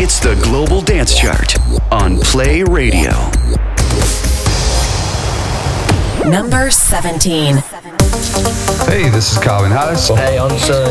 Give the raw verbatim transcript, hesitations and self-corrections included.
It's the Global Dance Chart on Play Radio. Number seventeen. Hey, this is Calvin Harris. Hey, I'm Sir